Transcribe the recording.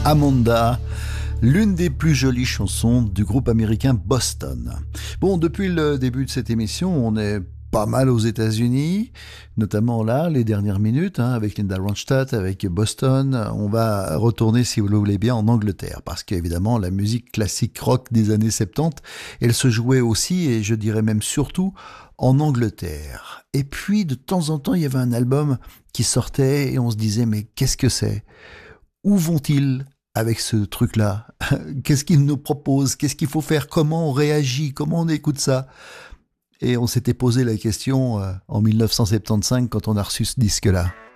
Amanda, l'une des plus jolies chansons du groupe américain Boston. Bon, depuis le début de cette émission, on est pas mal aux États-Unis, notamment là, les dernières minutes, avec Linda Ronstadt, avec Boston. On va retourner, si vous le voulez bien, en Angleterre, parce qu'évidemment, la musique classique rock des années 70, elle se jouait aussi, et je dirais même surtout, en Angleterre. Et puis, de temps en temps, il y avait un album qui sortait, et on se disait, mais qu'est-ce que c'est ? Où vont-ils avec ce truc-là? Qu'est-ce qu'ils nous proposent? Qu'est-ce qu'il faut faire? Comment on réagit? Comment on écoute ça? Et on s'était posé la question en 1975 quand on a reçu ce disque-là.